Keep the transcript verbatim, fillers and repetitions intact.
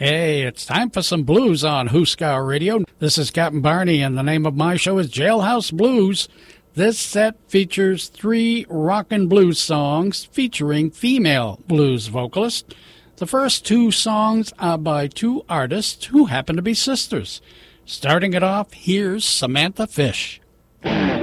Hey, it's time for some blues on Huskar Radio. This is Captain Barney, and the name of my show is Jailhouse Blues. This set features three rockin' blues songs featuring female blues vocalists. The first two songs are by two artists who happen to be sisters. Starting it off, here's Samantha Fish. Thank